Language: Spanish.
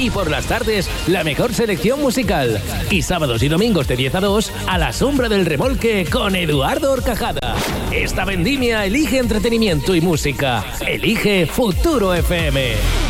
Y por las tardes, la mejor selección musical. Y sábados y domingos de 10 a 2, a la sombra del remolque con Eduardo Horcajada. Esta vendimia elige entretenimiento y música. Elige Futuro FM.